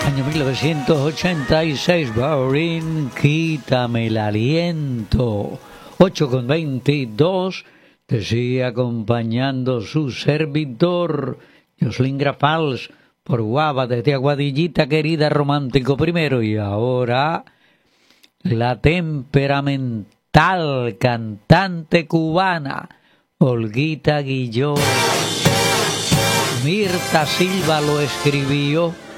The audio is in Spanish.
Año 1986, Baurin, quítame el aliento. 8:22, te sigue acompañando su servidor, Jocelyn Grafals, por Guava, desde Aguadillita, querida, romántico primero. Y ahora, la temperamental cantante cubana, Olguita Guilló. Mirta Silva lo escribió.